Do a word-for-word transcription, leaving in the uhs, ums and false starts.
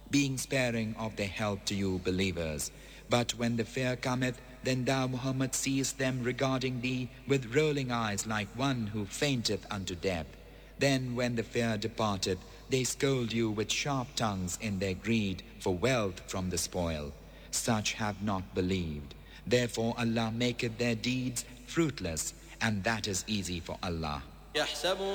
being sparing of their help to you believers. But when the fear cometh, then thou Muhammad seest them regarding thee with rolling eyes like one who fainteth unto death. Then when the fear departed, they scold you with sharp tongues in their greed for wealth from the spoil. Such have not believed. Therefore Allah maketh their deeds fruitless, and that is easy for Allah.